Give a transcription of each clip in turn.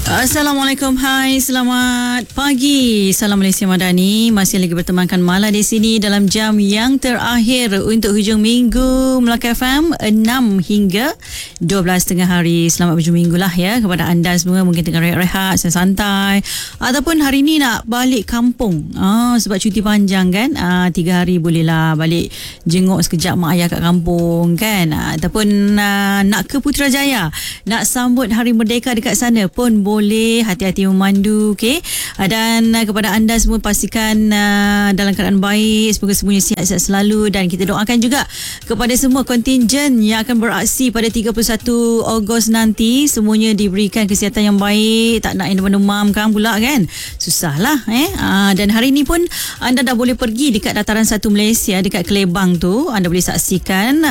Assalamualaikum, hai, selamat pagi. Salam Malaysia Madani. Masih lagi bertemankan Mala di sini dalam jam yang terakhir untuk hujung minggu Melaka FM 6 hingga 12 tengah hari. Selamat hujung minggu lah ya kepada anda semua. Mungkin tengah rehat-rehat, santai, ataupun hari ni nak balik kampung sebab cuti panjang kan. 3 hari bolehlah balik jenguk sekejap mak ayah kat kampung kan. Ataupun nak ke Putrajaya, nak sambut Hari Merdeka dekat sana pun boleh. Hati-hati memandu, okey. Dan kepada anda semua pastikan dalam keadaan baik, semoga semuanya sihat-sihat selalu, dan kita doakan juga kepada semua kontingen yang akan beraksi pada 31 Ogos nanti, semuanya diberikan kesihatan yang baik, tak nak yang demam-demam kan pula kan. Susahlah dan hari ni pun anda dah boleh pergi dekat Dataran 1 Malaysia dekat Kelebang tu. Anda boleh saksikan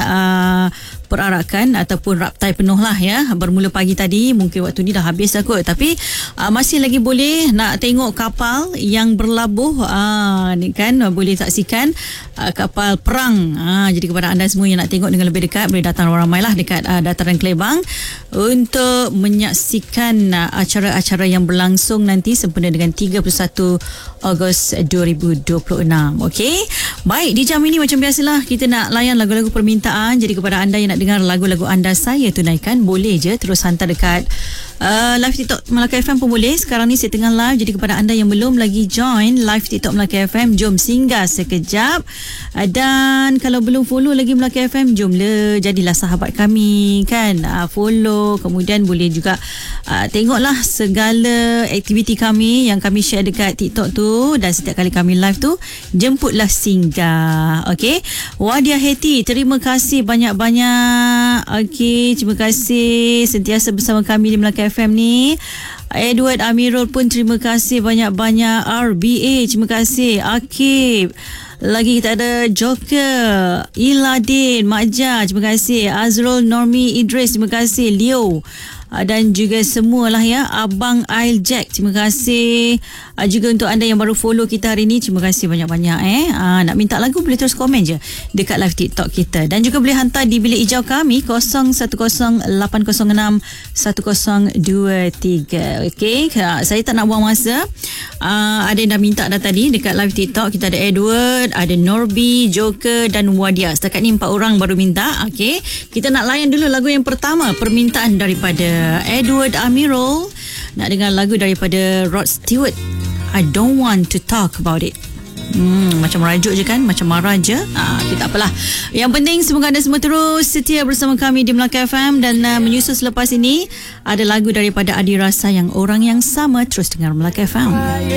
perarakan ataupun raptai penuh lah ya. Bermula pagi tadi, mungkin waktu ni dah habis dah kot, tapi masih lagi boleh nak tengok kapal yang berlabuh ni kan, boleh saksikan kapal perang. Jadi kepada anda semua yang nak tengok dengan lebih dekat, boleh datang ramai lah dekat Dataran Kelebang untuk menyaksikan acara-acara yang berlangsung nanti sempena dengan 31 Ogos 2026. Okey, baik, di jam ini macam biasalah kita nak layan lagu-lagu permintaan. Jadi kepada anda yang nak dengar lagu-lagu anda saya tunaikan, boleh je terus hantar dekat live TikTok Melaka FM pun boleh. Sekarang ni saya tengah live, jadi kepada anda yang belum lagi join live TikTok Melaka FM, jom singgah sekejap. Dan kalau belum follow lagi Melaka FM, jomlah jadilah sahabat kami kan. Follow, kemudian boleh juga tengoklah segala aktiviti kami yang kami share dekat TikTok tu, dan setiap kali kami live tu jemputlah singgah. Okey, Wadia Heti, terima kasih banyak-banyak. Okey, terima kasih sentiasa bersama kami di Melaka FM ni. Edward Amirul pun terima kasih banyak-banyak. RBA, terima kasih. Akib, lagi kita ada Joker, Iladin, Makja, terima kasih. Azrul Normi Idris, terima kasih. Leo, dan juga semualah ya. Abang Ail Jack, terima kasih. Juga untuk anda yang baru follow kita hari ni, terima kasih banyak-banyak. Nak minta lagu boleh terus komen je dekat live TikTok kita, dan juga boleh hantar di bilik hijau kami 0108061023. Okey, saya tak nak buang masa. Ada yang dah minta dah tadi dekat live TikTok. Kita ada Edward, ada Norbi, Joker dan Wadia. Setakat ni 4 orang baru minta. Okey, kita nak layan dulu lagu yang pertama, permintaan daripada Edward Amirul. Nak dengar lagu daripada Rod Stewart, I Don't Want to Talk About It. Macam merajuk je kan, macam marah je. Kita apalah. Yang penting semoga anda semua terus setia bersama kami di Melaka FM. Dan menyusul selepas ini ada lagu daripada Adi Rasa, Yang Orang Yang Sama. Terus dengar Melaka FM.